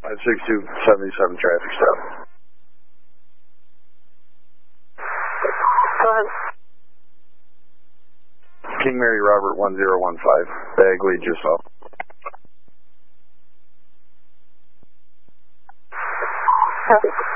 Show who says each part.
Speaker 1: 56277 traffic stop.
Speaker 2: Go ahead.
Speaker 1: King Mary Robert 1015. Bagley Giselle.
Speaker 2: Okay.